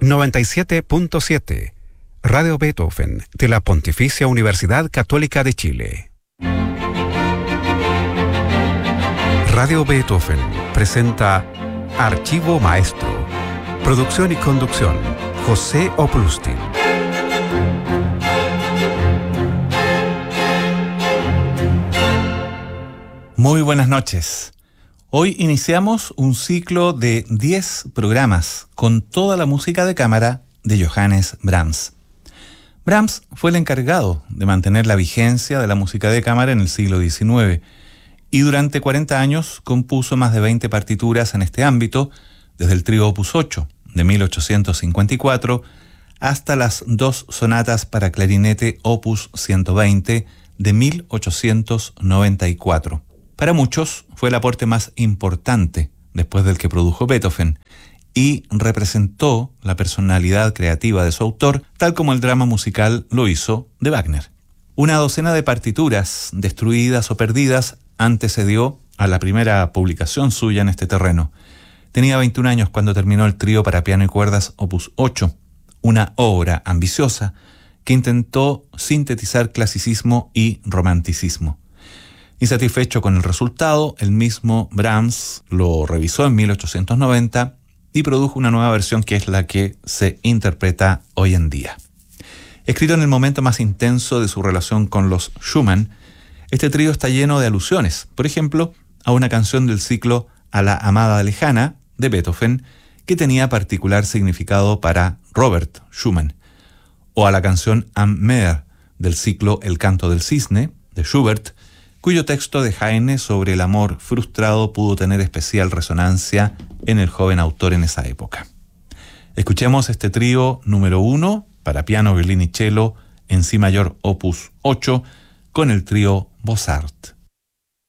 97.7, Radio Beethoven, de la Pontificia Universidad Católica de Chile. Radio Beethoven presenta Archivo Maestro. Producción y conducción, José Oplustin. Muy buenas noches. Hoy iniciamos un ciclo de 10 programas con toda la música de cámara de Johannes Brahms. Brahms fue el encargado de mantener la vigencia de la música de cámara en el siglo XIX y durante 40 años compuso más de 20 partituras en este ámbito, desde el trío Opus 8 de 1854 hasta las 2 sonatas para clarinete Opus 120 de 1894. Para muchos fue el aporte más importante después del que produjo Beethoven y representó la personalidad creativa de su autor, tal como el drama musical lo hizo de Wagner. Una docena de partituras destruidas o perdidas antecedió a la primera publicación suya en este terreno. Tenía 21 años cuando terminó el trío para piano y cuerdas Opus 8, una obra ambiciosa que intentó sintetizar clasicismo y romanticismo. Insatisfecho con el resultado, el mismo Brahms lo revisó en 1890 y produjo una nueva versión que es la que se interpreta hoy en día. Escrito en el momento más intenso de su relación con los Schumann, este trío está lleno de alusiones, por ejemplo, a una canción del ciclo A la amada lejana de Beethoven, que tenía particular significado para Robert Schumann, o a la canción Am Meer del ciclo El canto del cisne de Schubert, cuyo texto de Heine sobre el amor frustrado pudo tener especial resonancia en el joven autor en esa época. Escuchemos este trío número 1 para piano, violín y cello en Si mayor Opus 8 con el trío Bossart.